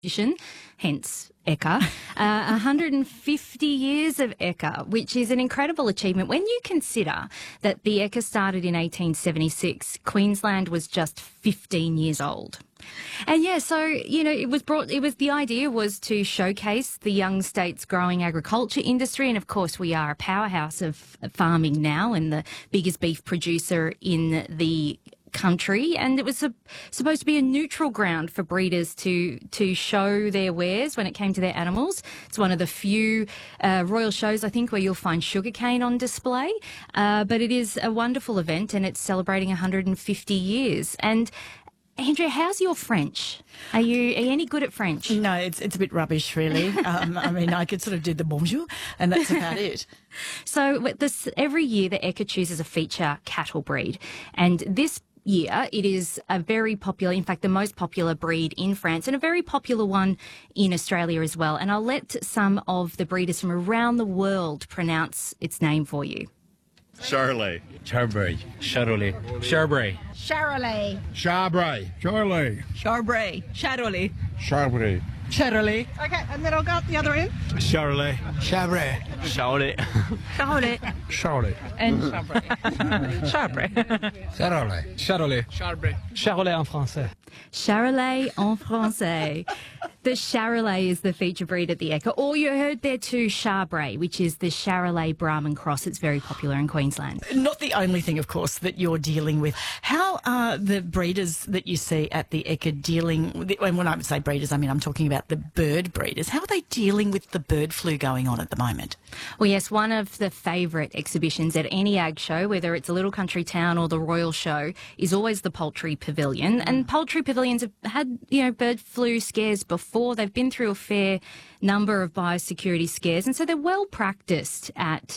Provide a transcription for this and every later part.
tradition, hence Eka. 150 years of Eka, which is an incredible achievement. When you consider that the Eka started in 1876, Queensland was just 15 years old. And yeah, so, the idea was to showcase the young state's growing agriculture industry. And of course, we are a powerhouse of farming now and the biggest beef producer in the country, and it was supposed to be a neutral ground for breeders to show their wares when it came to their animals. It's one of the few royal shows, I think, where you'll find sugarcane on display, but it is a wonderful event and it's celebrating 150 years. And Andrea, how's your French? Are you any good at French? No, it's a bit rubbish, really. I could sort of do the bonjour, and that's about it. So every year the Eka chooses a feature cattle breed, and this year it is a very popular, in fact, the most popular breed in France and a very popular one in Australia as well. And I'll let some of the breeders from around the world pronounce its name for you. Charolais. Charbray. Charolais. Charbray. Charolais. Chabray. Charolais. Charbray. Charolais. Charbray. Charolais. Okay, and then I'll go up the other end. Charolais. Chabray. Charolais. Charolais. Charolais. And Charbray. Charbray. Charolais. Charolais. Charbray. Charolais en français. Charolais en français. The Charolais is the feature breed at the Eka. Or you heard there too, Charbray, which is the Charolais Brahman cross. It's very popular in Queensland. Not the only thing, of course, that you're dealing with. How are the breeders that you see at the Eka dealing with, and when I say breeders, I'm talking about the bird breeders. How are they dealing with the bird flu going on at the moment? Well, yes, one of the favourite exhibitions at any ag show, whether it's a little country town or the Royal Show, is always the poultry pavilion. And poultry pavilions have had, bird flu scares before. They've been through a fair number of biosecurity scares, and so they're well practiced at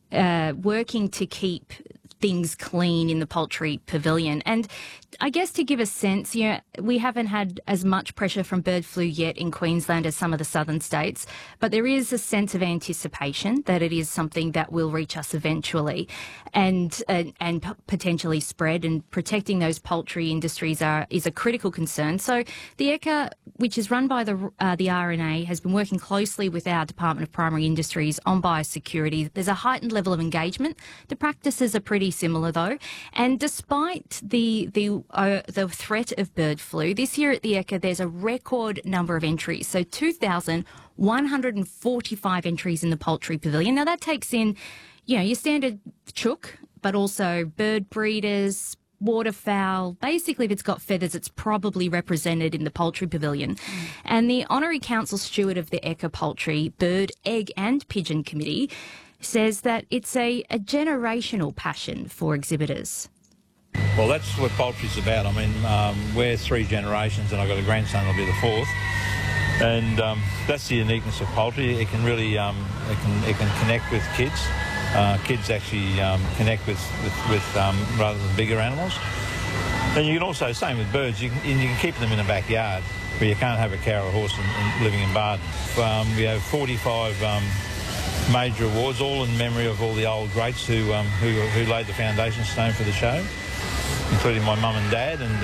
working to keep things clean in the poultry pavilion. And I guess to give a sense, we haven't had as much pressure from bird flu yet in Queensland as some of the southern states, but there is a sense of anticipation that it is something that will reach us eventually and potentially spread, and protecting those poultry industries is a critical concern. So the Eka, which is run by the RNA, has been working closely with our Department of Primary Industries on biosecurity. There's a heightened level of engagement. The practices are pretty similar though, and despite the threat of bird flu, this year at the Eka there's a record number of entries. So 2,145 entries in the poultry pavilion. Now that takes in, your standard chook, but also bird breeders, waterfowl. Basically, if it's got feathers, it's probably represented in the poultry pavilion. And the Honorary Council Steward of the Eka Poultry, Bird, Egg and Pigeon Committee says that it's a generational passion for exhibitors. Well, that's what poultry's about. We're three generations, and I've got a grandson that'll be the fourth. And that's the uniqueness of poultry. It can really, it can connect with kids. Kids actually connect with rather than bigger animals. And you can also, same with birds, you can keep them in a backyard, where you can't have a cow or a horse living in barn. We have 45 major awards, all in memory of all the old greats who laid the foundation stone for the show, including my mum and dad. And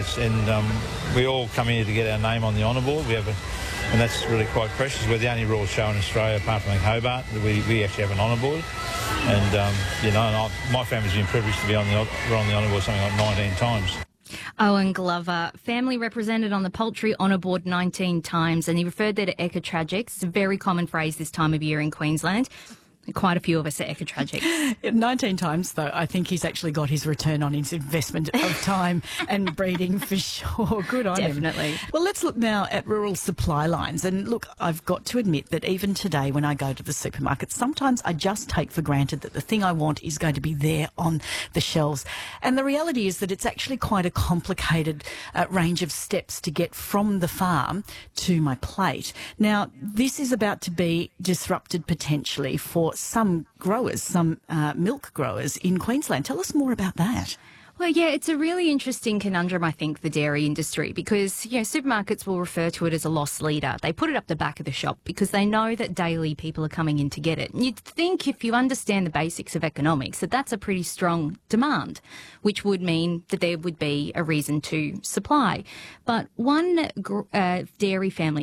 we all come here to get our name on the honour board. And that's really quite precious. We're the only royal show in Australia, apart from Hobart, that we actually have an honour board. And my family's been privileged to be on the honour board something like 19 times. Owen Glover, family represented on the Poultry Honour Board 19 times, and he referred there to Eka Tragics. It's a very common phrase this time of year in Queensland. Quite a few of us are Eka Tragics. 19 times, though, I think he's actually got his return on his investment of time and breeding for sure. Good on him. Definitely. Well, let's look now at rural supply lines. And look, I've got to admit that even today when I go to the supermarket, sometimes I just take for granted that the thing I want is going to be there on the shelves. And the reality is that it's actually quite a complicated range of steps to get from the farm to my plate. Now, this is about to be disrupted potentially for some growers, some milk growers in Queensland. Tell us more about that. Well, yeah, it's a really interesting conundrum, I think, the dairy industry, because, supermarkets will refer to it as a loss leader. They put it up the back of the shop because they know that daily people are coming in to get it. And you'd think, if you understand the basics of economics, that that's a pretty strong demand, which would mean that there would be a reason to supply. But one dairy family